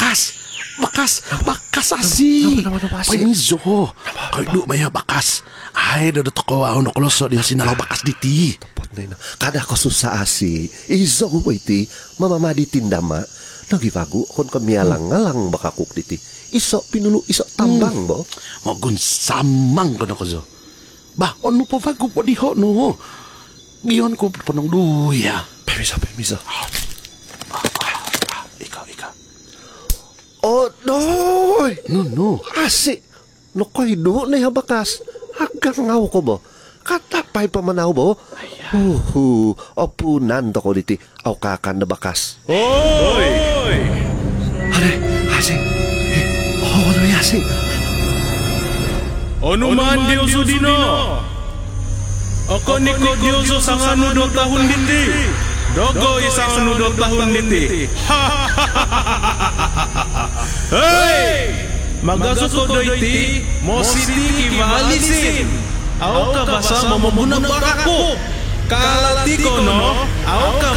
bakas asi. Nama asi. Panizo. Kay do maya bakas. Ay, dodot ko ako kluso di sinalaw bakas diti. Kada ko susah asi. Izo ko iti. Mamama di tindama. Nagibago kon kami alang-alang bakakuk diti. Iso pinulu iso tambang bo. Magun samang ko na ko zo. Ba, ano po bago po diho no? Giyon ko punong duya. Permiso. Ikaw. Oh, doy! No. Asi! No koy do na yung bakas. Hanggang ngaw ko bo. Katapay pa manaw bo. Opunan to ko diti. Aw kakan na bakas. Hoy! Hare, asi. Ano yasi? Ano man Diyos dino? Ako ni ko Diyos sa nganudo tahun diti. Dogo isang nganudo tahun diti. Hey! Magasok ko doiti, mo siti kimalisin. Aw ka basa mamabunang barako. Kalati ko no, aw ka